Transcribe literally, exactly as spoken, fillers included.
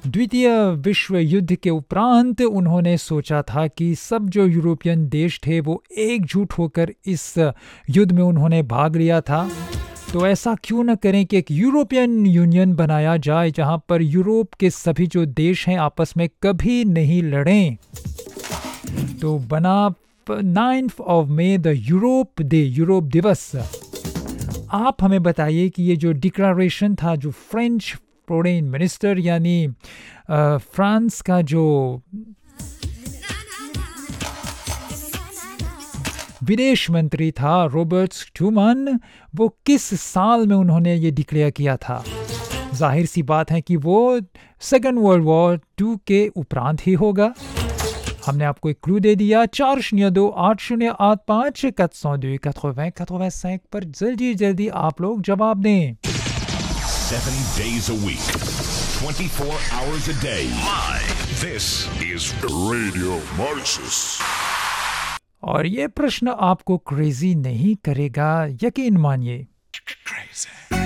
द्वितीय विश्व युद्ध के उपरांत उन्होंने सोचा था कि सब जो यूरोपियन देश थे वो एकजुट होकर इस युद्ध में उन्होंने भाग लिया था, तो ऐसा क्यों न करें कि एक यूरोपियन यूनियन बनाया जाए जहां पर यूरोप के सभी जो देश हैं आपस में कभी नहीं लड़ें। तो बना ninth of May the Europe day, Europe दिवस। आप हमें बताइए कि ये जो डिक्लेरेशन था जो फ्रेंच फॉरेन मिनिस्टर यानी अ, फ्रांस का जो विदेश मंत्री था रॉबर्ट स्टूमन, वो किस साल में उन्होंने ये डिक्लेयर किया था? जाहिर सी बात है कि वो सेकेंड वर्ल्ड वॉर टू के उपरांत ही होगा। हमने आपको एक क्लू दे दिया, चार शून्य दो आठ शून्य आठ पाँच quatre cent deux quatre-vingts quatre-vingt-cinq पर जल्दी जल्दी आप लोग जवाब दें। Seven days a week, twenty-four hours a day. Live. This is Radio Mauritius. और ये प्रश्न आपको क्रेजी नहीं करेगा, यकीन मानिए। Crazy.